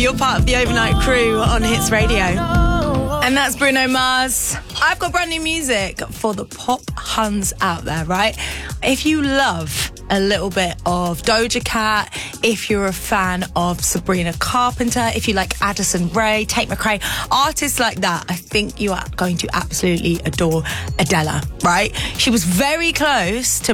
You're part of the overnight crew on Hits Radio. And that's Bruno Mars. I've got brand new music for the pop huns out there, right? If you love a little bit of Doja Cat, if you're a fan of Sabrina Carpenter, if you like Addison Rae, Tate McRae, artists like that, I think you are going to absolutely adore Adele, right? She was very close to